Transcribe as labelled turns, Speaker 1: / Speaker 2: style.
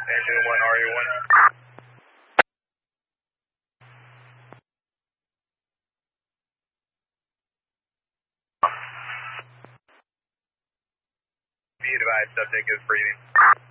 Speaker 1: Engine 1, RE1. Be advised, subject is breathing.